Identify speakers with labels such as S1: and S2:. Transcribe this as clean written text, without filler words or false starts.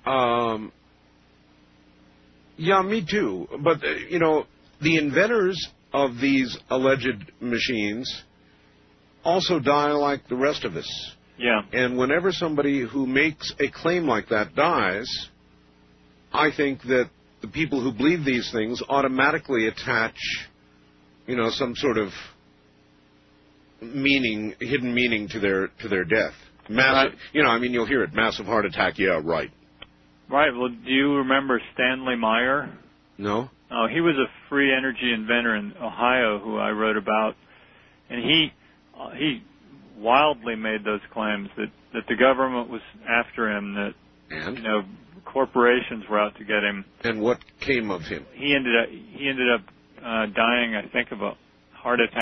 S1: Yeah, me too. But, the inventors of these alleged machines also die like the rest of us.
S2: Yeah.
S1: And whenever somebody who makes a claim like that dies, I think that the people who believe these things automatically attach, some sort of hidden meaning to their death. Massive,
S2: right.
S1: You'll hear it, massive heart attack, yeah, right.
S2: Right. Well, do you remember Stanley Meyer?
S1: No.
S2: Oh, he was a free energy inventor in Ohio who I wrote about, and he wildly made those claims that the government was after him, that corporations were out to get him.
S1: And what came of him?
S2: He ended up dying, I think, of a heart attack.